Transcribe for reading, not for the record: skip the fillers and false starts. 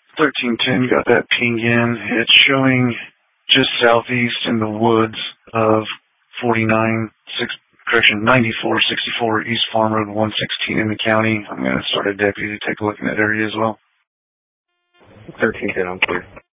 1310, got that ping in. It's showing just southeast in the woods of 9464 East Farm Road 116 in the county. I'm going to start a deputy to take a look in that area as well. 1310, I'm clear.